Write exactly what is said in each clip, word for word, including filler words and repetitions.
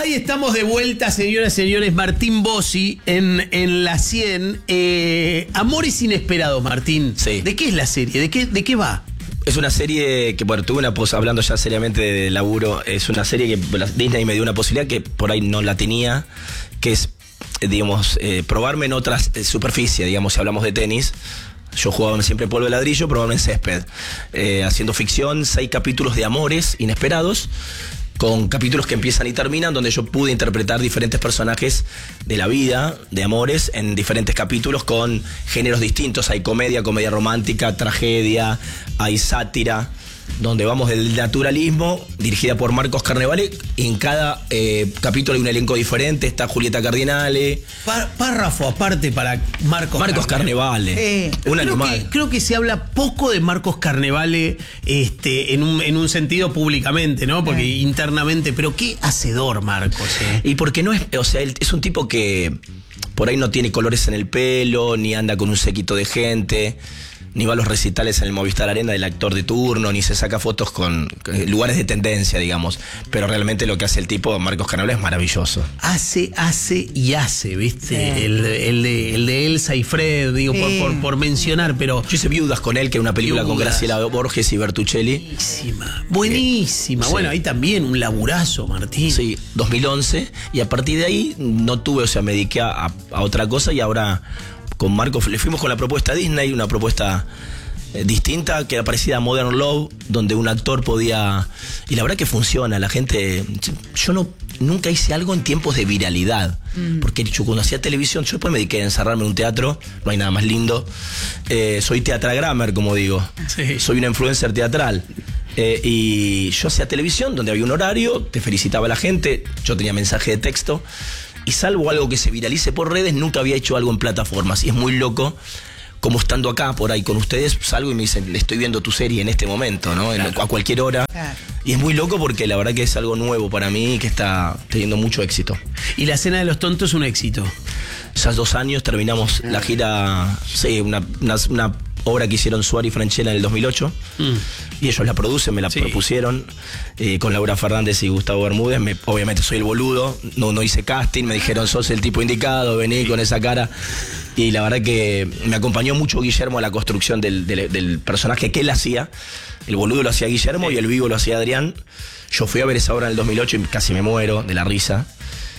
Ahí estamos de vuelta, señoras y señores. Martín Bossi en, en la cien. Eh, Amores Inesperados, Martín. Sí. ¿De qué es la serie? ¿De qué, de qué va? Es una serie que, bueno, tuve una pos, hablando ya seriamente de laburo, es una serie que Disney me dio una posibilidad que por ahí no la tenía, que es, digamos, eh, probarme en otras eh, superficies, digamos, si hablamos de tenis. Yo jugaba siempre polvo de ladrillo, probarme en césped. Eh, haciendo ficción, seis capítulos de amores inesperados, con capítulos que empiezan y terminan, donde yo pude interpretar diferentes personajes de la vida, de amores, en diferentes capítulos con géneros distintos. Hay comedia, comedia romántica, tragedia, hay sátira, donde vamos del naturalismo, dirigida por Marcos Carnevale, y en cada eh, capítulo hay un elenco diferente. Está Julieta Cardinale. Pár, párrafo aparte para Marcos, Marcos Carnevale. Eh, un creo animal. Que, creo que se habla poco de Marcos Carnevale este, en, un, en un sentido públicamente, ¿no? Porque eh. internamente, pero qué hacedor Marcos. Eh. Y porque no es, o sea, él es un tipo que por ahí no tiene colores en el pelo, ni anda con un séquito de gente, ni va a los recitales en el Movistar Arena del actor de turno, ni se saca fotos con lugares de tendencia, digamos. Pero realmente lo que hace el tipo, Marcos Carnevale, es maravilloso. Hace, hace y hace, ¿viste? Sí. El, el, de, el de Elsa y Fred, digo, sí. por, por, por mencionar, pero... Yo hice Viudas con él, que es una película Viudas. Con Graciela Borges y Bertuccelli. Buenísima, buenísima. Sí. Bueno, ahí también un laburazo, Martín. Sí, dos mil once, y a partir de ahí no tuve, o sea, me dediqué a, a otra cosa, y ahora... Con Marcos le fuimos con la propuesta Disney, una propuesta eh, distinta, que era parecida a Modern Love, donde un actor podía... Y la verdad que funciona, la gente... Yo no nunca hice algo en tiempos de viralidad, mm. porque yo cuando hacía televisión, yo después me dediqué a encerrarme en un teatro, no hay nada más lindo. Eh, soy teatragrammer, como digo. Sí. Soy una influencer teatral. Eh, y yo hacía televisión, donde había un horario, te felicitaba la gente, yo tenía mensaje de texto. Y salvo algo que se viralice por redes, nunca había hecho algo en plataformas. Y es muy loco, como estando acá, por ahí con ustedes, salgo y me dicen, estoy viendo tu serie en este momento, ¿no? Claro. En, a cualquier hora. Claro. Y es muy loco porque la verdad que es algo nuevo para mí y que está teniendo mucho éxito. Y La Cena de los Tontos es un éxito. Ya hace dos años terminamos ah. la gira, sí, una, una, una obra que hicieron Suárez y Franchella en el dos mil ocho. Mm. Y ellos la producen, me la sí. propusieron, eh, con Laura Fernández y Gustavo Bermúdez. Me, obviamente soy el boludo, no, no hice casting, me dijeron, sos el tipo indicado, vení sí. con esa cara. Y la verdad que me acompañó mucho Guillermo a la construcción del, del, del personaje que él hacía. El boludo lo hacía Guillermo sí. y el vivo lo hacía Adrián. Yo fui a ver esa obra en el dos mil ocho y casi me muero de la risa.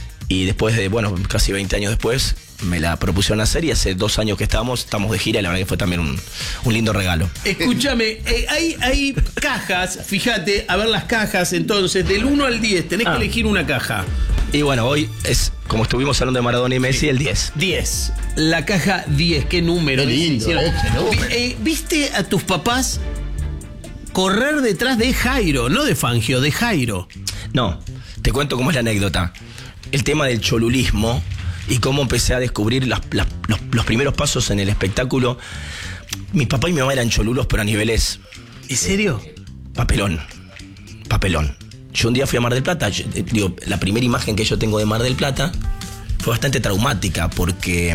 Y después de, bueno, casi veinte años después, me la propusieron hacer, y hace dos años que estamos, estamos de gira, y la verdad que fue también un, un lindo regalo. Escúchame, eh, hay, hay cajas, fíjate, a ver las cajas, entonces, del uno al diez, tenés ah. que elegir una caja. Y bueno, hoy es, como estuvimos hablando de Maradona y Messi, sí. el diez. diez. La caja diez, qué número. Qué lindo, eh, eh, ¿Viste a tus papás correr detrás de Jairo, no de Fangio, de Jairo? No, te cuento cómo es la anécdota. El tema del cholulismo y cómo empecé a descubrir las, las, los, los primeros pasos en el espectáculo. Mi papá y mi mamá eran cholulos, pero a niveles... ¿En serio? Eh, papelón, papelón. Yo un día fui a Mar del Plata, yo, eh, digo, la primera imagen que yo tengo de Mar del Plata fue bastante traumática, porque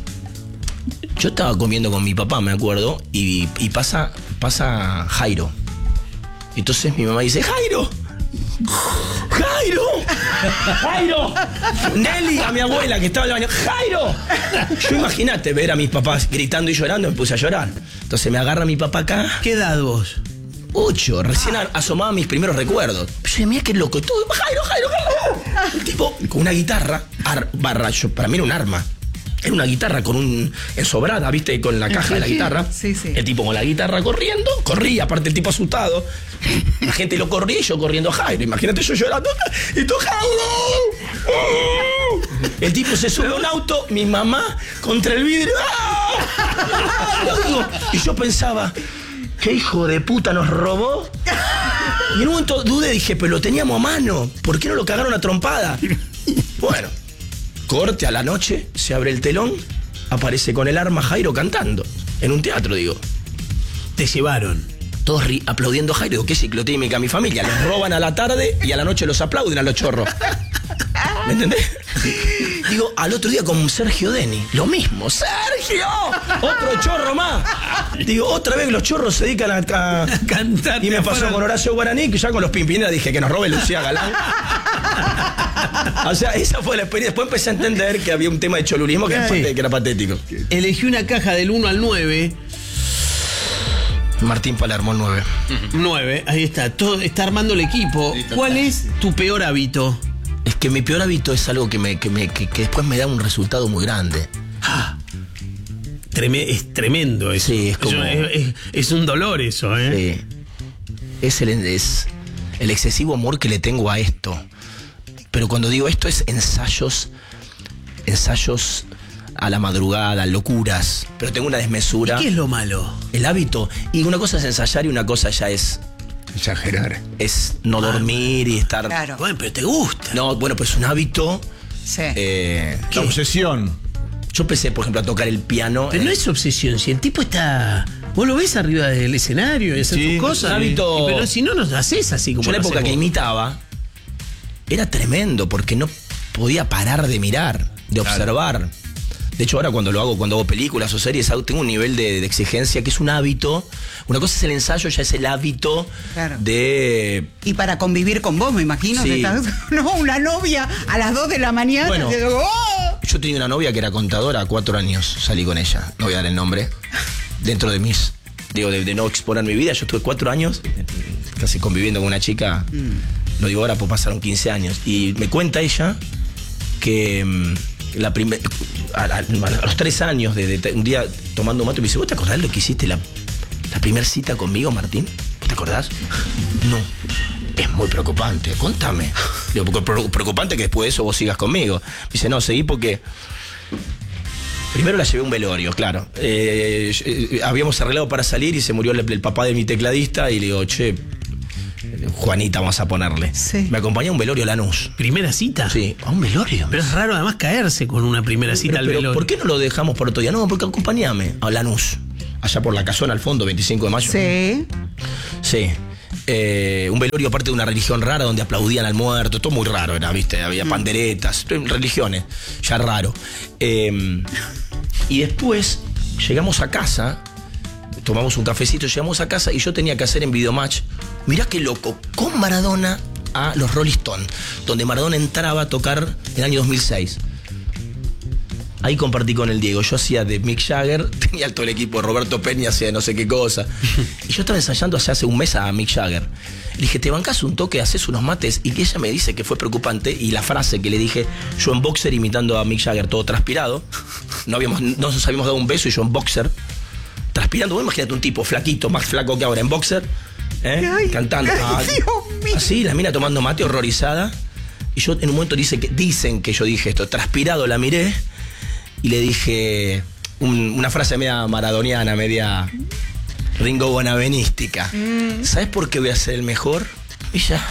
yo estaba comiendo con mi papá, me acuerdo, y, y pasa, pasa Jairo. Entonces mi mamá dice, ¡Jairo! ¡Jairo! ¡Jairo! Nelly, a mi abuela que estaba en el baño, ¡Jairo! Yo imagínate ver a mis papás gritando y llorando, me puse a llorar. Entonces me agarra mi papá acá. ¿Qué edad vos? Ocho, recién ah. asomaba mis primeros recuerdos. Yo dije, mira qué loco, todo, Jairo, Jairo, Jairo. El tipo con una guitarra, ar, barra, yo, para mí era un arma. Era una guitarra con un ensobrada, ¿viste? Con la caja sí, de la guitarra. Sí, sí. El tipo con la guitarra corriendo, corría, aparte el tipo asustado. La gente lo corría y yo corriendo a Jairo. Imagínate yo llorando. Y tú, Jairo. El tipo se sube a un auto, mi mamá contra el vidrio. Y yo pensaba, ¿qué hijo de puta nos robó? Y en un momento dudé, dije, pero lo teníamos a mano. ¿Por qué no lo cagaron a trompada? Bueno. Corte a la noche, se abre el telón, aparece con el arma Jairo cantando. En un teatro, digo. Te llevaron. Todos aplaudiendo a Jairo. Digo, qué ciclotímica mi familia. Los roban a la tarde y a la noche los aplauden a los chorros. ¿Me entendés? Digo, al otro día con Sergio Deni. Lo mismo. ¡Sergio! Otro chorro más. Digo, otra vez los chorros se dedican a, a, a cantar. Y me pasó con Horacio Guaraní, que ya con los Pimpinela dije que nos robe Lucía Galán. O sea, esa fue la experiencia. Después empecé a entender que había un tema de cholulismo que, Sí. era, que era patético. Elegí una caja del uno al nueve. Martín Palermo, el nueve. nueve, ahí está. Todo, está armando el equipo. ¿Cuál es tu peor hábito? Es que mi peor hábito es algo que, me, que, me, que, que después me da un resultado muy grande. Ah, treme- es tremendo eso. Sí, es como- Es, es- es un dolor eso, ¿eh? Sí. Es el, es el excesivo amor que le tengo a esto. Pero cuando digo esto es ensayos, ensayos a la madrugada, locuras. Pero tengo una desmesura. ¿Qué es lo malo? El hábito. Y una cosa es ensayar y una cosa ya es, Exagerar. es no dormir y estar... Claro. Bueno, pero te gusta. No, bueno, pues un hábito... Sí. eh, La obsesión. yo empecé, por ejemplo, a tocar el piano. Pero no eh, es obsesión, si el tipo está. Vos lo ves arriba del escenario y hacer Sí, sus cosas. un hábito- Y pero si no nos haces así como. Yo en la lo época haces que vos. imitaba, era tremendo porque no podía parar de mirar, de observar. De hecho, ahora cuando lo hago, cuando hago películas o series, hago- tengo un nivel de, de exigencia que es un hábito. Una cosa es el ensayo, ya es el hábito Claro. de... Y para convivir con vos, me imagino. Sí. Que estás- no, una novia a las dos de la mañana. Bueno. te digo, ¡oh! Yo tenía una novia que era contadora, cuatro años salí con ella, no voy a dar el nombre, dentro de mis... Digo, de, de no exponer mi vida, yo estuve cuatro años eh, casi conviviendo con una chica, lo digo ahora, pues pasaron quince años, y me cuenta ella que mm, la primer, a, a- a los tres años, de, de- un día tomando un mate, me dice, ¿vos te acordás lo que hiciste la, la primera cita conmigo, Martín? ¿Te acordás? No. Es muy preocupante, contame. Digo, porque pre- preocupante que después de eso vos sigas conmigo. Me dice, no, seguí porque... Primero la llevé a un velorio, claro. Eh, eh, habíamos arreglado para salir y se murió el, el papá de mi tecladista y le digo, che, Juanita vamos a ponerle. Sí. Me acompañó a un velorio a Lanús. ¿Primera cita? Sí, a un velorio. Pero es raro además caerse con una primera cita Pero, al pero, velorio. ¿por qué no lo dejamos por otro día? No, porque acompañame a Lanús. Allá por la casona al fondo, veinticinco de mayo. Sí. Sí. Eh, un velorio aparte de una religión rara donde aplaudían al muerto, todo muy raro era, ¿viste? Había panderetas, religiones, ya raro. Eh, y después llegamos a casa, tomamos un cafecito, llegamos a casa y yo tenía que hacer en Videomatch, mirá qué loco, con Maradona a los Rolling Stones, donde Maradona entraba a tocar en el año dos mil seis. Ahí compartí con el Diego. Yo hacía de Mick Jagger, tenía todo el equipo, Roberto Peña hacía de no sé qué cosa. Y yo estaba ensayando hace, hace un mes a Mick Jagger. Le dije, ¿te bancás un toque, haces unos mates? Y ella me dice que fue preocupante. Y la frase que le dije, yo en boxer imitando a Mick Jagger, todo transpirado. No, habíamos, no nos habíamos dado un beso y yo en boxer, transpirando. Vos imagínate un tipo flaquito, más flaco que ahora, en boxer, ¿eh? Ay, cantando. ay, Ah, Dios mío. así, la mina tomando mate, horrorizada. Y yo en un momento dice que, dicen que yo dije esto, transpirado la miré. Y le dije un- una frase media maradoniana, media Ringo Bonavenística. Mm. ¿Sabes por qué voy a ser el mejor? Ella,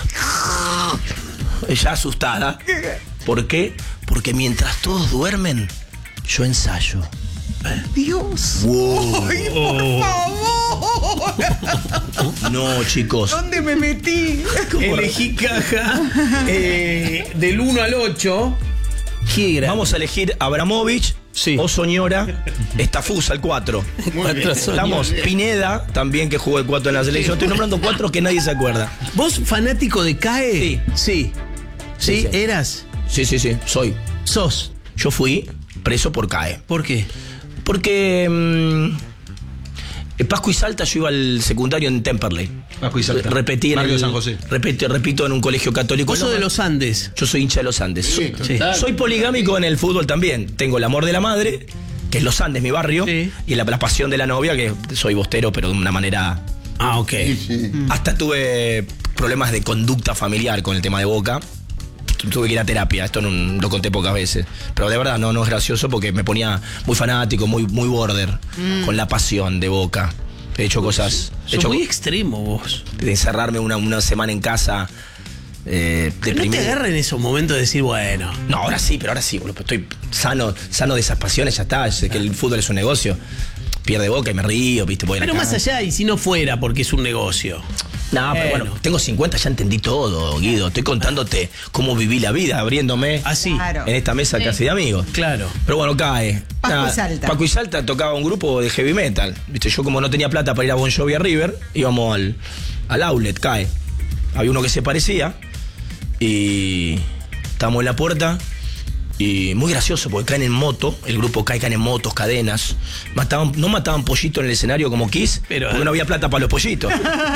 ella asustada. ¿Por qué? Porque mientras todos duermen, yo ensayo. Dios. Wow. Ay, por favor. No, chicos. ¿Dónde me metí? Elegí caja eh, del uno al ocho. Qué grande. Vamos a elegir Abramovich, Sí. O Soñora, Estafusa, el cuatro. Cuatro Estamos Pineda, también que jugó el cuatro en la selección. Estoy nombrando cuatro que nadie se acuerda. ¿Vos fanático de CAE? Sí. Sí. ¿Sí? Sí, sí. ¿Eras? Sí, sí, sí, soy. ¿Sos? Yo fui preso por CAE. ¿Por qué? Porque mm, en Pasco y Salta yo iba al secundario en Temperley. Pasco y Salta. Repetí en Barrio el- de San José. Repito, repito en un colegio católico. Vos sos No, de los Andes. Yo soy hincha de los Andes. soy, Sí. soy poligámico en el fútbol también. Tengo el amor de la madre, que es los Andes, mi barrio, Sí. y la, la pasión de la novia, que soy bostero, pero de una manera... Ah, ok. Hasta tuve problemas de conducta familiar con el tema de Boca. Tuve que ir a terapia, esto no, lo conté pocas veces. Pero de verdad no, no es gracioso porque me ponía muy fanático, muy, muy border, con la pasión de Boca. He hecho cosas... He Sos hecho muy extremo vos. de encerrarme una, una semana en casa, eh, ¿No te deprimido. agarra en esos momentos de decir, bueno, No, ahora sí, pero ahora sí, boludo, estoy sano, sano de esas pasiones, ya está. Sé que el fútbol es un negocio. Pierde Boca y me río, viste, voy a la pero más cancha. allá y si no fuera porque es un negocio? No, pero Bueno. bueno, tengo cincuenta, ya entendí todo, Guido. Estoy contándote cómo viví la vida, abriéndome Así. Claro. en esta mesa casi de amigos. Claro. Pero bueno, cae. Paco Nada, y Salta. Paco y Salta tocaba un grupo de heavy metal. Viste, yo como no tenía plata para ir a Bon Jovi a River, íbamos al, al outlet, cae. Había uno que se parecía y Estábamos en la puerta y muy gracioso porque caen en moto, el grupo cae, caen en motos, cadenas. Mataban, no mataban pollitos en el escenario como Kiss, pero, porque no había plata para los pollitos.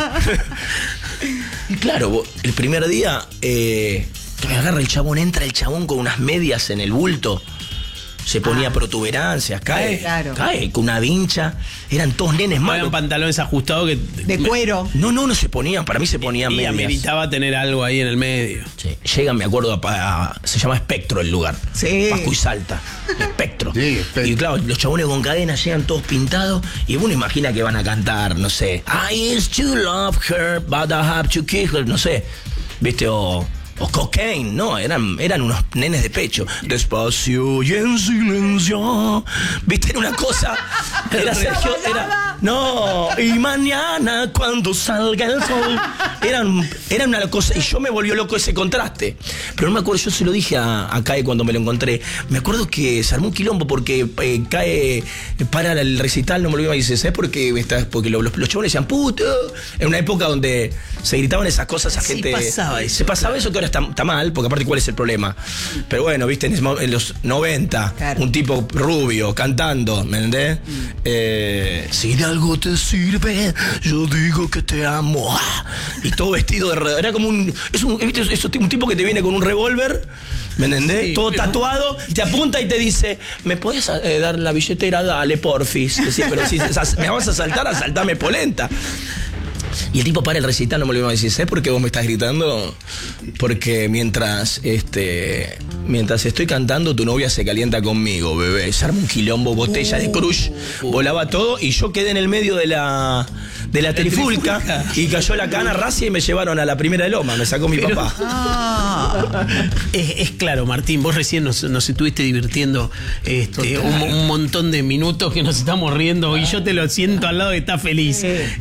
Y claro, el primer día, eh, agarra el chabón, entra el chabón con unas medias en el bulto. Se ponía ah. protuberancias, cae, claro. cae con una vincha. Eran todos nenes malos. Eran pantalones ajustados que... De cuero. No, no, no se ponían. Para mí se ponían y, medias. Y ameritaba tener algo ahí en el medio. Sí. Llegan, me acuerdo, a, a, se llama Espectro el lugar. Sí. Pascu y Salta. Espectro. Sí, Espectro. Y claro, los chabones con cadenas llegan todos pintados. Y uno imagina que van a cantar, no sé. I used to love her, but I have to kiss her. No sé. ¿Viste? O... O cocaine, no, eran, eran unos nenes de pecho. Despacio y en silencio. ¿Viste? Era una cosa. Era Sergio, era. No, y mañana cuando salga el sol. Eran, eran una cosa. Y yo me volvió loco ese contraste. Pero no me acuerdo, yo se lo dije a, a Cae cuando me lo encontré. Me acuerdo que se armó un quilombo porque eh, Cae para el recital, no me olvido, y dice, ¿sabes por qué? Porque los, los, los chavales decían, puto. En una época donde se gritaban esas cosas a sí, gente. Pasaba eso, se pasaba eso que ahora está, está mal, porque aparte, ¿cuál es el problema? Pero bueno, viste, en, en los noventa, claro. Un tipo rubio cantando, ¿me entendés? Mm. Eh, si de algo te sirve, yo digo que te amo. Y todo vestido de. Era como un. Es un, ¿viste? Es un tipo que te viene con un revólver, ¿me entendés? Sí, todo pero... tatuado, y te apunta y te dice, ¿me podés eh, dar la billetera? Dale, porfis. Decía, pero si me vas a saltar, asaltame polenta. Y el tipo para el recital, no me lo iba a decir, ¿sabes por qué vos me estás gritando? Porque mientras este mientras estoy cantando, tu novia se calienta conmigo, bebé. Se arma un quilombo, botella uh, de crush, uh, volaba todo y yo quedé en el medio de la de la, la trifulca, trifulca y cayó la cana racia y me llevaron a la primera de Loma, me sacó mi Pero, papá. Ah, es, es claro, Martín, vos recién nos, nos estuviste divirtiendo este, un, un montón de minutos que nos estamos riendo y yo te lo siento al lado que está feliz.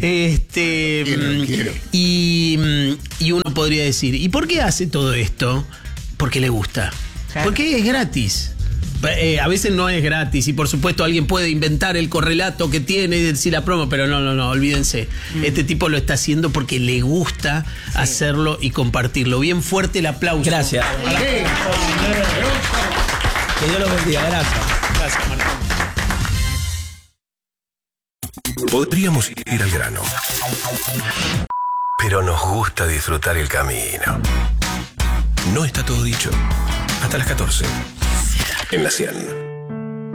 Este Quiero, quiero. Y, y uno podría decir, ¿y por qué hace todo esto? Porque le gusta. Claro. Porque es gratis. Eh, a veces no es gratis y por supuesto alguien puede inventar el correlato que tiene y decir la promo, pero no, no, no, olvídense. Mm. Este tipo lo está haciendo porque le gusta sí. hacerlo y compartirlo. Bien fuerte el aplauso. Gracias. Sí. Que Dios los bendiga. Gracias. Gracias, Martín. Podríamos ir al grano, pero nos gusta disfrutar el camino. No está todo dicho. Hasta las catorce. En la cien.